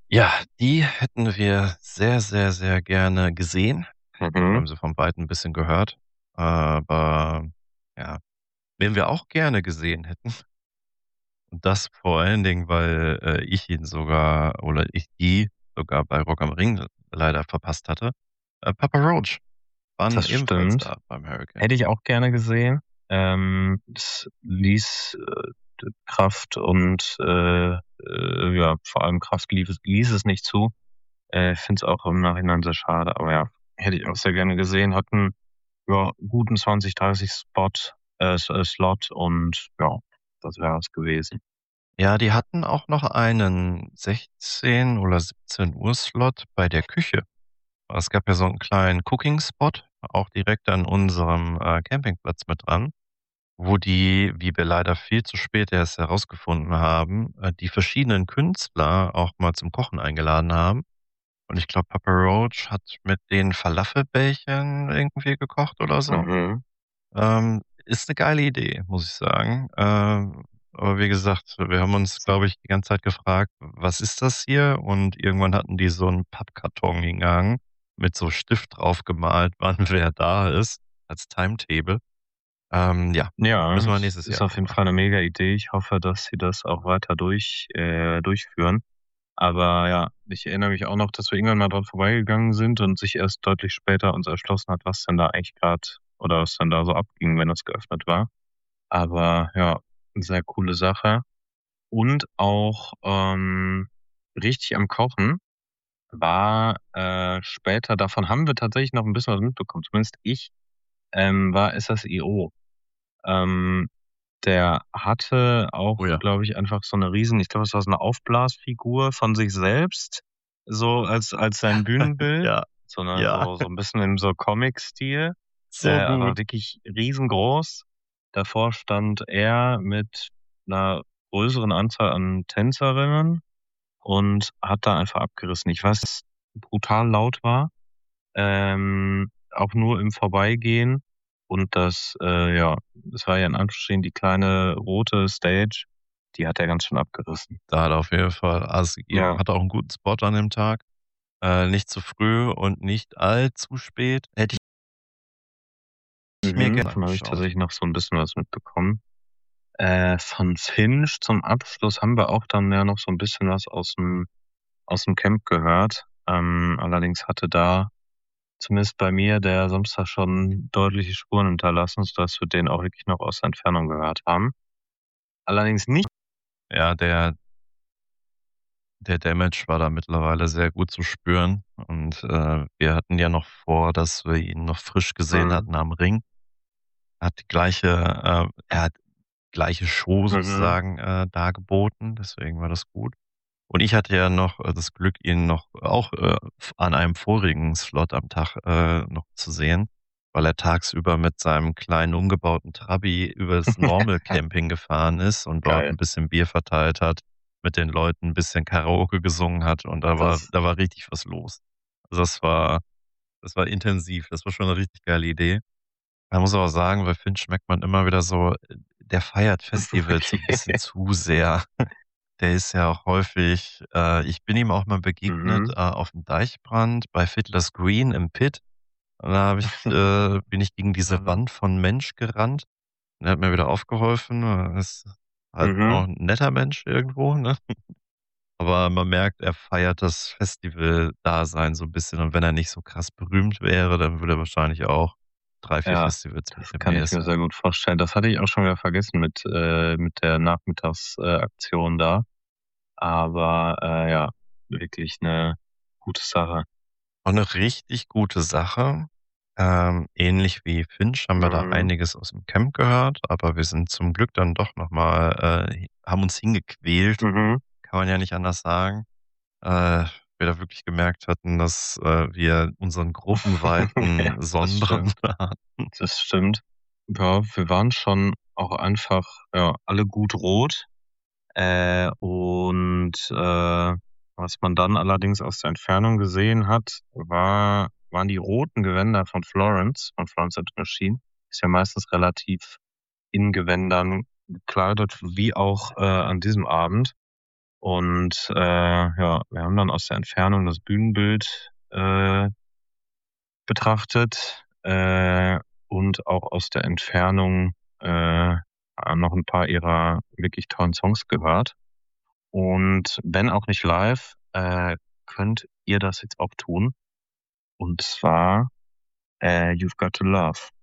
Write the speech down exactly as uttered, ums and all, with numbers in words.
Ja, die hätten wir sehr, sehr, sehr gerne gesehen. Wir Mhm. haben sie von beiden 'n bisschen gehört, aber ja, wen wir auch gerne gesehen hätten und das vor allen Dingen, weil, äh, ich ihn sogar oder ich die sogar bei Rock am Ring leider verpasst hatte. Äh, Papa Roach waren Das ebenfalls stimmt. da beim Hurricane. Hätte ich auch gerne gesehen. Ähm, es ließ, äh, d Kraft und, äh, äh, ja, vor allem Kraft lief es ließ es nicht zu. Äh, ich finde es auch im Nachhinein sehr schade, aber ja, hätte ich auch sehr gerne gesehen. Hatten, ja, guten zwanzig, dreißig Spot äh, S äh, Slot und ja, das wäre es gewesen. Ja, die hatten auch noch einen sechzehn oder siebzehn Uhr Slot bei der Küche. Es gab ja so 'n kleinen Cooking Spot, auch direkt an unserem, äh, Campingplatz mit dran, wo die, wie wir leider viel zu spät erst herausgefunden haben, äh, die verschiedenen Künstler auch mal zum Kochen eingeladen haben. Und ich glaube, Papa Roach hat mit denen Falafelbällchen irgendwie gekocht oder so. Mhm. Ähm, ist 'ne geile Idee, muss ich sagen. Ähm, aber wie gesagt, wir haben uns, glaube ich, die ganze Zeit gefragt: „Was ist das hier?“ Und irgendwann hatten die so 'n Pappkarton hingehangen mit so Stift drauf gemalt, wann wer da ist als Timetable. Ähm, ja, Ja, müssen wir es nächstes ist Jahr auf mal jeden machen. Fall 'ne mega Idee. Ich hoffe, dass sie das auch weiter durch äh, durchführen. Aber ja, ich erinnere mich auch noch, dass wir irgendwann mal dran vorbeigegangen sind und sich erst deutlich später uns erschlossen hat, was denn da eigentlich grad oder was denn da so abging, wenn das geöffnet war. Aber ja, sehr coole Sache. Und auch, ähm, richtig am Kochen war, äh, später davon haben wir tatsächlich noch 'n bisschen was mitbekommen, zumindest ich, ähm, war SSIO. Ähm, der hatte Oh auch, ja. glaube ich, einfach so 'ne riesen ich glaube, das war so 'ne Aufblasfigur von sich selbst, so als als sein Bühnenbild, Ja, so 'ne ja. so so 'n bisschen in so Comic-Stil, äh, So aber gut. wirklich riesengroß. Davor stand er mit 'ner größeren Anzahl an Tänzerinnen und hat da einfach abgerissen. Ich weiß, dass brutal laut war, ähm, auch nur im Vorbeigehen und das, äh, ja es war ja in Anführungsstrichen die kleine rote Stage, die hat er ganz schön abgerissen. Da hat er auf jeden Fall alles gegeben. Ja. Hatte auch 'n guten Spot an dem Tag. Äh, nicht zu früh und nicht allzu spät. Hätte ich ich mir Mhm, gerne davon habe ich angeschaut. tatsächlich noch so 'n bisschen was mitbekommen. Äh, von Finch zum Abschluss haben wir auch dann ja noch so 'n bisschen was aus'm aus'm Camp gehört. Ähm, allerdings hatte da zumindest bei mir der Samstag schon deutliche Spuren hinterlassen, sodass wir den auch wirklich noch aus der Entfernung gehört haben. Allerdings nicht Ja, der der Damage war da mittlerweile sehr gut zu spüren und, äh, wir hatten ja noch vor, dass wir ihn noch frisch gesehen Mhm. hatten am Ring. Hat die gleiche äh, er hat gleiche Show Mhm. sozusagen, äh, dargeboten, deswegen war das gut. Und ich hatte ja noch, äh, das Glück, ihn noch auch, äh, f an einem vorigen Slot am Tag, äh, noch zu sehen, weil er tagsüber mit seinem kleinen umgebauten Trabi übers Normal Camping gefahren ist und dort Geil. 'n bisschen Bier verteilt hat, mit den Leuten 'n bisschen Karaoke gesungen hat und da war Das da war richtig was los. Also, das war das war intensiv. Das war schon 'ne richtig geile Idee. Man muss aber sagen, bei Finch merkt man immer wieder so, äh, der feiert Festivals so 'n bisschen Okay. zu sehr. Der ist ja auch häufig äh, ich bin ihm auch mal begegnet, Mhm. äh, auf'm Deichbrand bei Fiddler's Green im Pit. Und da habe ich äh, bin ich gegen diese Mhm. Wand von Mensch gerannt und er hat mir wieder aufgeholfen. Er ist halt auch Mhm. 'n netter Mensch irgendwo, ne? Aber man merkt, er feiert das Festivaldasein so 'n bisschen und wenn er nicht so krass berühmt wäre, dann würde er wahrscheinlich auch drei, vier Ja, Festivals das hinter kann mir ich mir essen. sehr gut vorstellen. Das hatte ich auch schon wieder vergessen mit äh, mit der Nachmittags äh, Aktion da. Aber, äh, ja, wirklich 'ne gute Sache. Auch 'ne richtig gute Sache. Ähm, ähnlich wie Finch haben wir da Mhm. einiges aus'm Camp gehört, aber wir sind zum Glück dann doch noch mal äh, haben uns hingequält, Mhm. kann man ja nicht anders sagen. Äh, wir da wirklich gemerkt hatten, dass, äh, wir unseren Ja, gruppenweiten das Sonnenbrand stimmt. hatten. Das stimmt. Ja, wir waren schon auch einfach, ja, alle gut rot. Äh, und, äh, was man dann allerdings aus der Entfernung gesehen hat, war waren die roten Gewänder von Florence, von Florence and the Machine. Ist ja meistens relativ in Gewändern gekleidet wie auch, äh, an diesem Abend. Und äh, ja, wir haben dann aus der Entfernung das Bühnenbild äh, betrachtet äh, und auch aus der Entfernung äh, noch ein paar ihrer wirklich tollen Songs gehört. Und wenn auch nicht live, äh, könnt ihr das jetzt auch tun. Und zwar äh, You've Got to Love.